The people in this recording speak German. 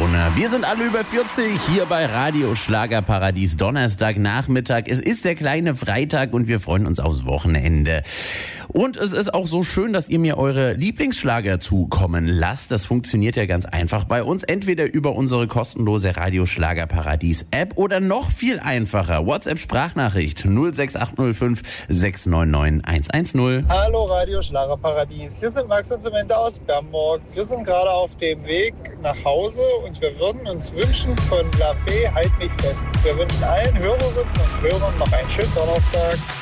Laune. Wir sind alle über 40 hier bei Radio Schlagerparadies Donnerstagnachmittag. Es ist der kleine Freitag und wir freuen uns aufs Wochenende. Und es ist auch so schön, dass ihr mir eure Lieblingsschlager zukommen lasst. Das funktioniert ja ganz einfach bei uns. Entweder über unsere kostenlose Radio Schlagerparadies App oder noch viel einfacher. WhatsApp-Sprachnachricht 06805 699 110. Hallo Radio Schlagerparadies, hier sind Max und Samantha aus Bernburg. Wir sind gerade auf dem Weg nach Hause und wir würden uns wünschen von La Fee, halt mich fest. Wir wünschen allen Hörerinnen und Hörern noch einen schönen Donnerstag.